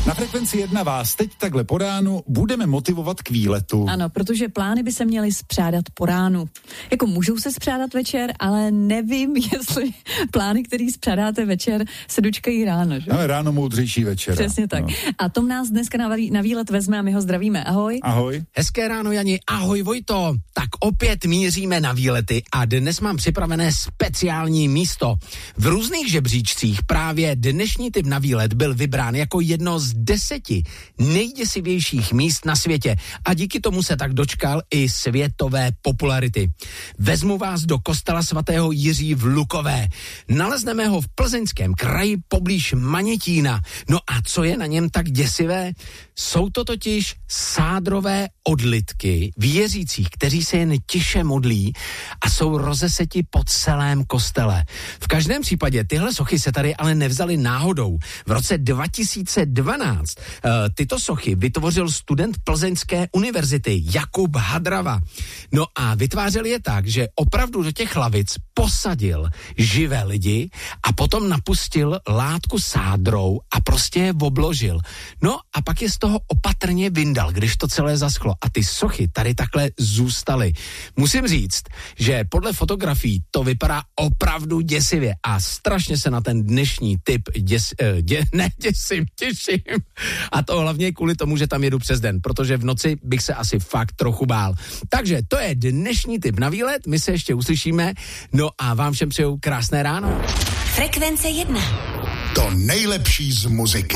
Na Frekvenci 1 vás teď takhle po ránu budeme motivovat k výletu. Ano, protože plány by se měly spřádat po ránu. Jako můžou se spřádat večer, ale nevím, jestli plány, který spřádáte večer, se dočkají ráno, že? Ale ráno moudřejší večer. Přesně tak. No. A Tom nás dneska na výlet vezme a my ho zdravíme. Ahoj. Ahoj. Hezké ráno, Jani. Ahoj, Vojto. Tak opět míříme na výlety a dnes mám připravené speciální místo. V různých žebříčcích právě dnešní tip na výlet byl vybrán jako jedno z 10 nejděsivějších míst na světě a díky tomu se tak dočkal i světové popularity. Vezmu vás do kostela svatého Jiří v Lukové. Nalezneme ho v Plzeňském kraji poblíž Manětína. No a co je na něm tak děsivé? Jsou to totiž sádrové odlitky věřících, kteří se jen tiše modlí a jsou rozeseti po celém kostele. V každém případě tyhle sochy se tady ale nevzaly náhodou. V roce 2012 tyto sochy vytvořil student Plzeňské univerzity Jakub Hadrava. No a vytvářel je tak, že opravdu do těch lavic posadil živé lidi a potom napustil látku sádrou a prostě je obložil. No a pak je z toho opatrně vyndal, když to celé zaschlo a ty sochy tady takhle zůstaly. Musím říct, že podle fotografií to vypadá opravdu děsivě a strašně se na ten dnešní tip těším. A to hlavně kvůli tomu, že tam jedu přes den, protože v noci bych se asi fakt trochu bál. Takže to je dnešní tip na výlet, my se ještě uslyšíme, no a vám všem přeju krásné ráno. Frekvence 1. To nejlepší z muziky.